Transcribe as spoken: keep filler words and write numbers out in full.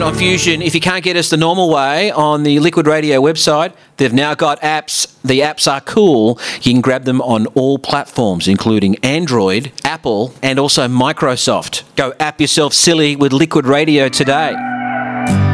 moment on Fusion. If you can't get us the normal way on the Liquid Radio website, they've now got apps. The apps are cool. You can grab them on all platforms, including Android, Apple, and also Microsoft. Go app yourself silly with Liquid Radio today.